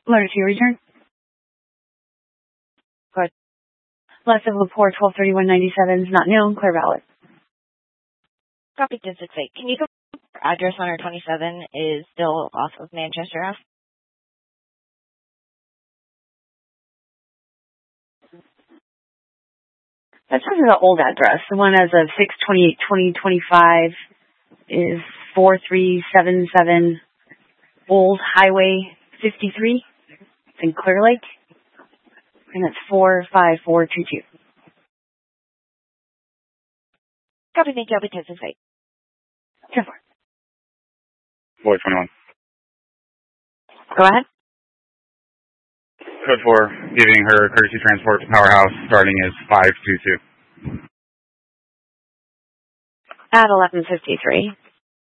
Letter to your return. Good. Last of report 123197 is not known. Clear valid. Copy 1068. Can you confirm your address on our 27 is still off of Manchester Ave? That's the old address. The one as of 6/28/2025 is 4377 Old Highway 53. It's in Clear Lake. And it's 45422. Copy, thank you. I'll be 1068. 10-4. Boy 21. Go ahead. Code 4, giving her courtesy transport to Powerhouse, starting is 522. At 11:53.